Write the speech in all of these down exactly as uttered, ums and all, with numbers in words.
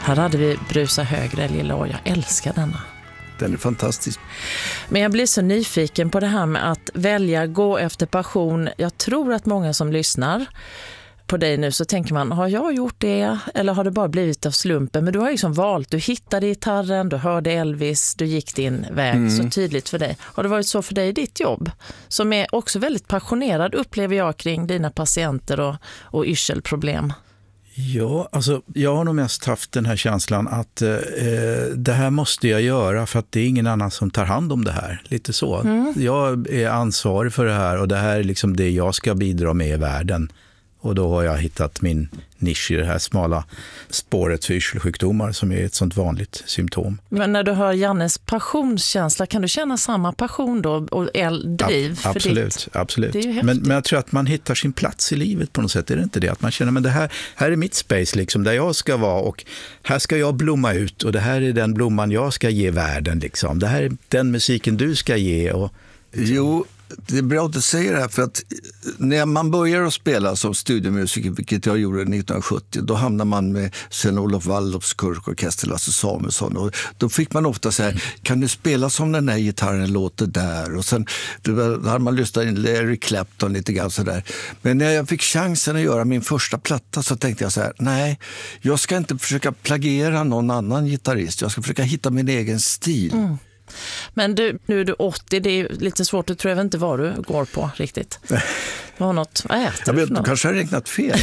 Här hade vi Brusa högre, lilla år. Jag älskar denna. Den är fantastisk. Men jag blir så nyfiken på det här med att välja, gå efter passion. Jag tror att många som lyssnar på dig nu så tänker man, har jag gjort det eller har det bara blivit av slumpen? Men du har liksom valt, du hittade gitarren, du hörde Elvis, du gick din väg mm. så tydligt för dig. Har det varit så för dig i ditt jobb? Som är också väldigt passionerad, upplever jag, kring dina patienter och, och yrselproblem. Ja, alltså jag har nog mest haft den här känslan att eh, det här måste jag göra för att det är ingen annan som tar hand om det här. Lite så. Mm. Jag är ansvarig för det här och det här är liksom det jag ska bidra med i världen. Och då har jag hittat min nisch i det här smala spåret för yrselsjukdomar som är ett sånt vanligt symptom. Men när du hör Jannes passionskänsla, kan du känna samma passion då och driv Ab- för absolut, ditt? absolut. Men, men jag tror att man hittar sin plats i livet på något sätt. Är det inte det? Att man känner, men det här, här är mitt space liksom, där jag ska vara och här ska jag blomma ut och det här är den blomman jag ska ge världen liksom. Det här är den musiken du ska ge och... Jo, det är bra att du säger det här, för att när man börjar att spela som studiomusiker, vilket jag gjorde nittonhundrasjuttio, då hamnar man med Sven-Olof Waldorfs Kurkorkester, Lasse Samuelsson, och då fick man ofta så här, kan du spela som den här gitarren låter där? Och sen då hade man lyssnat in Larry Clapton lite grann så där. Men när jag fick chansen att göra min första platta så tänkte jag så här, nej, jag ska inte försöka plagiera någon annan gitarrist, jag ska försöka hitta min egen stil. Mm. Men du, nu är du åttio, det är lite svårt, du tror jag inte vad du går på riktigt. Vad har något, vad äter jag du vet, för något? Du kanske har räknat fel.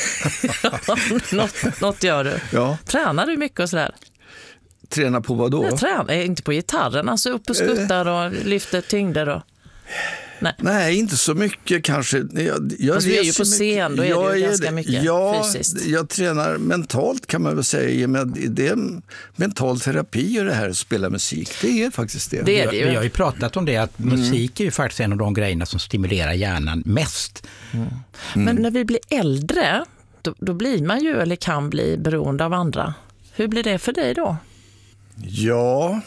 ja, något, något gör du. Ja. Tränar du mycket och sådär? Tränar på vad då? Jag tränar inte på gitarren, alltså upp och skuttar och lyfter tyngder och... Nej. Nej, inte så mycket kanske. Jag, jag Fast du är ju på scen, då är jag det ju är ganska det. mycket ja, fysiskt. Jag tränar mentalt kan man väl säga. Men det är mental terapi och det här att spela musik. Det är faktiskt det. det, är det Vi har ju pratat om det, att mm. musik är ju faktiskt en av de grejerna som stimulerar hjärnan mest. Mm. Mm. Men när vi blir äldre, då, då blir man ju eller kan bli beroende av andra. Hur blir det för dig då? Ja...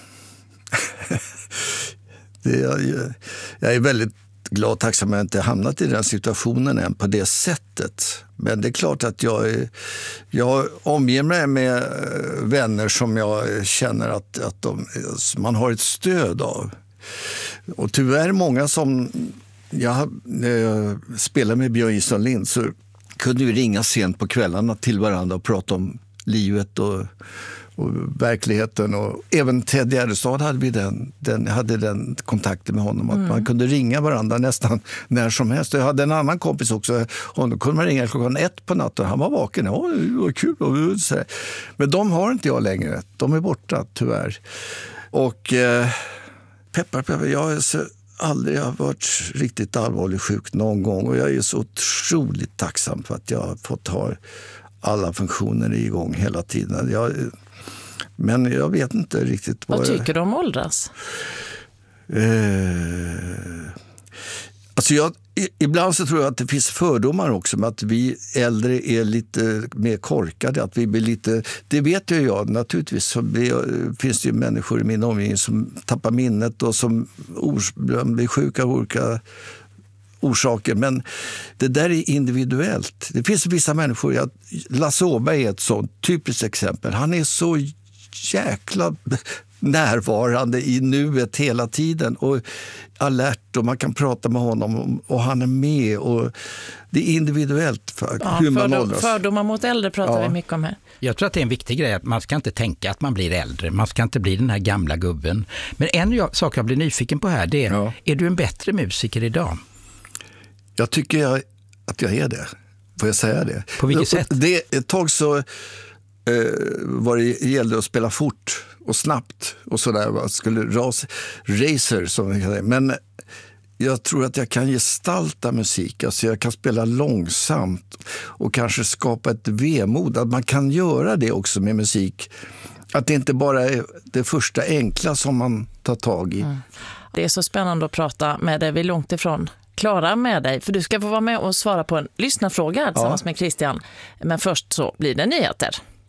det är, jag är väldigt glad och tacksam att jag inte hamnat i den situationen än på det sättet. Men det är klart att jag, är, jag omger mig med vänner som jag känner att, att de, man har ett stöd av. Och tyvärr många som... Jag, när jag spelade med Björn Gison Lind så kunde vi ringa sent på kvällarna till varandra och prata om livet och... och verkligheten, och även Ted Gärdestad hade vi den, den, hade den kontakten med honom, att mm. man kunde ringa varandra nästan när som helst. Jag hade en annan kompis också, honom kunde man ringa klockan ett på natten, han var vaken, ja det var kul och så här. Men de har inte jag längre, de är borta tyvärr. Och eh, peppar, peppar, jag har så aldrig har varit riktigt allvarligt sjuk någon gång, och jag är så otroligt tacksam för att jag har fått ha alla funktioner igång hela tiden. Jag Men jag vet inte riktigt vad... Vad tycker jag... du om åldras? Eh... Alltså jag... Ibland så tror jag att det finns fördomar också med att vi äldre är lite mer korkade. Att vi blir lite... Det vet ju jag naturligtvis. Så blir... finns det ju människor i min omgivning som tappar minnet och som ors... blir sjuka av olika orsaker. Men det där är individuellt. Det finns vissa människor... Jag... Lasse Åberg är ett sånt typiskt exempel. Han är så jäkla närvarande i nuet hela tiden och alert, och man kan prata med honom och han är med, och det är individuellt för ja, hur man fördom, åldras. Fördomar mot äldre pratar ja. vi mycket om här. Jag tror att det är en viktig grej att man ska inte tänka att man blir äldre, man ska inte bli den här gamla gubben. Men en sak jag blir nyfiken på här, det är, ja. är du en bättre musiker idag? Jag tycker jag, att jag är det. Får jag säga det? På vilket sätt? Det, ett tag så eh, var det gällde att spela fort och snabbt och sådär. Skulle ras, racer som vi kan säga. Men jag tror att jag kan gestalta musik. Alltså jag kan spela långsamt och kanske skapa ett vemod. Att man kan göra det också med musik. Att det inte bara är det första enkla som man tar tag i. Mm. Det är så spännande att prata med dig. Vi är långt ifrån klara med dig. För du ska få vara med och svara på en lyssnarfråga tillsammans ja. med Christian. Men först så blir det nyheter.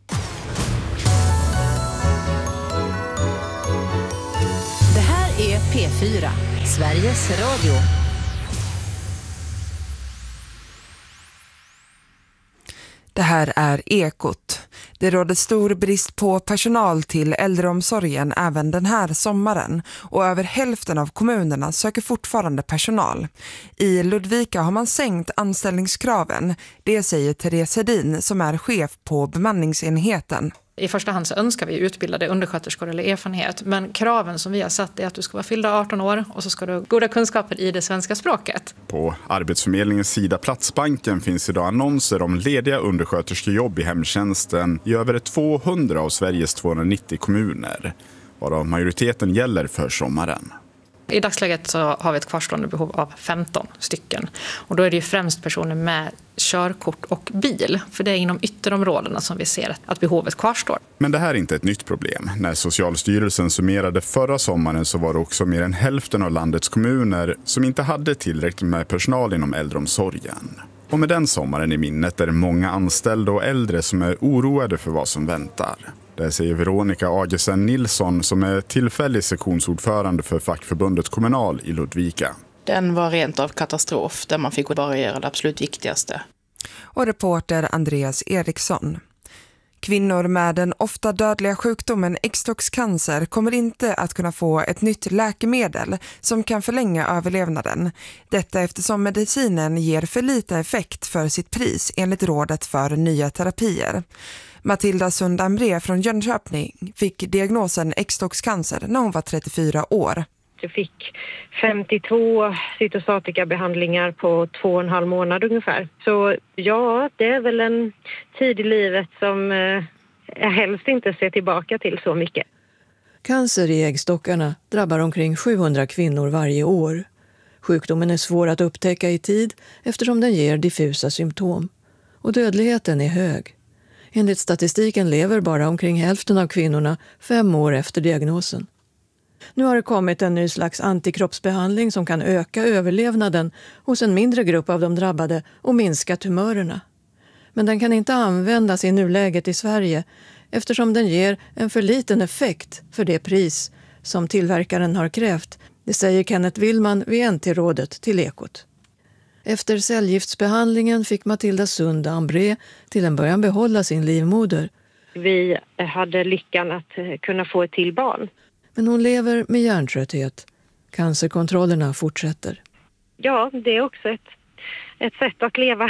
Det här är P fyra, Sveriges Radio. Det här är Ekot. Det råder stor brist på personal till äldreomsorgen även den här sommaren och över hälften av kommunerna söker fortfarande personal. I Ludvika har man sänkt anställningskraven, det säger Therese Hedin som är chef på bemanningsenheten. I första hand så önskar vi utbildade undersköterskor eller erfarenhet, men kraven som vi har satt är att du ska vara fyllda arton år och så ska du ha goda kunskaper i det svenska språket. På Arbetsförmedlingens sida Platsbanken finns idag annonser om lediga undersköterskejobb i hemtjänsten i över tvåhundra av Sveriges tvåhundranittio kommuner, varav majoriteten gäller för sommaren. I dagsläget så har vi ett kvarstående behov av femton stycken. Och då är det ju främst personer med körkort och bil. För det är inom ytterområdena som vi ser att behovet kvarstår. Men det här är inte ett nytt problem. När Socialstyrelsen summerade förra sommaren så var det också mer än hälften av landets kommuner som inte hade tillräckligt med personal inom äldreomsorgen. Och med den sommaren i minnet är det många anställda och äldre som är oroade för vad som väntar. Det säger Veronica Agesen Nilsson som är tillfällig sektionsordförande för fackförbundet Kommunal i Ludvika. Den var rent av katastrof där man fick bara göra det absolut viktigaste. Och reporter Andreas Eriksson. Kvinnor med den ofta dödliga sjukdomen äggstockscancer kommer inte att kunna få ett nytt läkemedel som kan förlänga överlevnaden. Detta eftersom medicinen ger för lite effekt för sitt pris enligt rådet för nya terapier. Matilda Sundambré från Jönköping fick diagnosen äggstockscancer när hon var trettiofyra år. Jag fick femtiotvå cytostatikabehandlingar på två och en halv månad ungefär. Så ja, det är väl en tid i livet som eh, jag helst inte ser tillbaka till så mycket. Cancer i äggstockarna drabbar omkring sjuhundra kvinnor varje år. Sjukdomen är svår att upptäcka i tid eftersom den ger diffusa symptom. Och dödligheten är hög. Enligt statistiken lever bara omkring hälften av kvinnorna fem år efter diagnosen. Nu har det kommit en ny slags antikroppsbehandling som kan öka överlevnaden hos en mindre grupp av de drabbade och minska tumörerna. Men den kan inte användas i nuläget i Sverige eftersom den ger en för liten effekt för det pris som tillverkaren har krävt. Det säger Kenneth Willman vid N T-rådet till Ekot. Efter cellgiftsbehandlingen fick Matilda Sundambré till en början behålla sin livmoder. Vi hade lyckan att kunna få ett till barn. Men hon lever med hjärntrötthet. Cancerkontrollerna fortsätter. Ja, det är också ett, ett sätt att leva.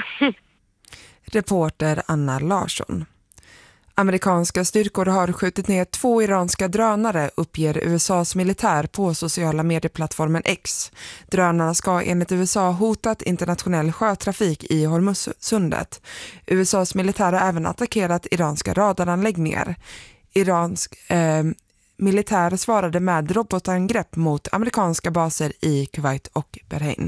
Reporter Anna Larsson. Amerikanska styrkor har skjutit ner två iranska drönare, uppger U S A:s militär på sociala medieplattformen X. Drönarna ska enligt U S A hotat internationell sjötrafik i Hormuzsundet. U S A:s militär har även attackerat iranska radaranläggningar. Iransk eh, militär svarade med robotangrepp mot amerikanska baser i Kuwait och Bahrain.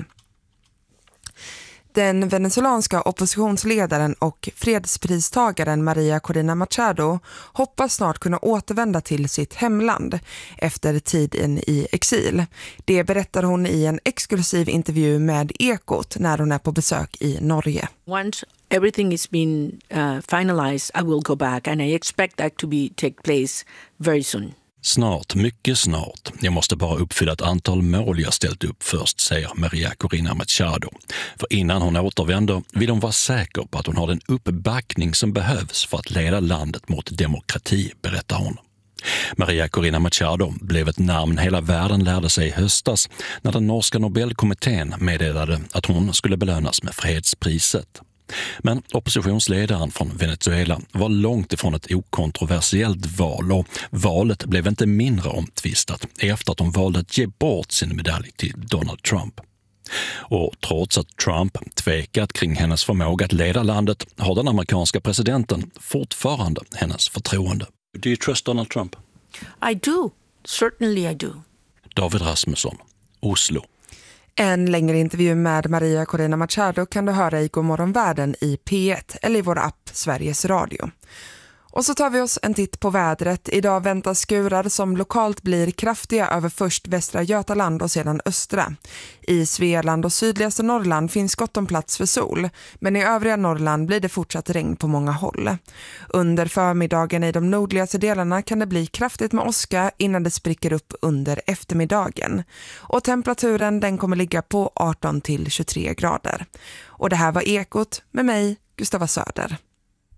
Den venezuelanska oppositionsledaren och fredspristagaren Maria Corina Machado hoppas snart kunna återvända till sitt hemland efter tiden i exil. Det berättar hon i en exklusiv intervju med Ekot när hon är på besök i Norge. Once everything is been uh, finalized, I will go back and I expect that to be take place very soon. Snart, mycket snart. Jag måste bara uppfylla ett antal mål jag ställt upp först, säger Maria Corina Machado. För innan hon återvänder vill hon vara säker på att hon har den uppbackning som behövs för att leda landet mot demokrati, berättar hon. Maria Corina Machado blev ett namn hela världen lärde sig i höstas när den norska Nobelkommittén meddelade att hon skulle belönas med fredspriset. Men oppositionsledaren från Venezuela var långt ifrån ett okontroversiellt val och valet blev inte mindre omtvistat efter att hon valde att ge bort sin medalj till Donald Trump. Och trots att Trump tvekat kring hennes förmåga att leda landet har den amerikanska presidenten fortfarande hennes förtroende. Do you trust Donald Trump? I do. Certainly I do. David Rasmusson, Oslo. En längre intervju med Maria Corina Machado kan du höra i Godmorgon Världen i P ett eller i vår app Sveriges Radio. Och så tar vi oss en titt på vädret. Idag väntas skurar som lokalt blir kraftiga över först västra Götaland och sedan östra. I Svealand och sydligaste Norrland finns gott om plats för sol, men i övriga Norrland blir det fortsatt regn på många håll. Under förmiddagen i de nordligaste delarna kan det bli kraftigt med åska innan det spricker upp under eftermiddagen. Och temperaturen den kommer ligga på arton till tjugotre grader. Och det här var Ekot med mig, Gustava Söder.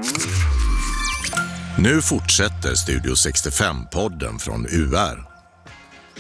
Nu fortsätter Studio sextiofem-podden från U R.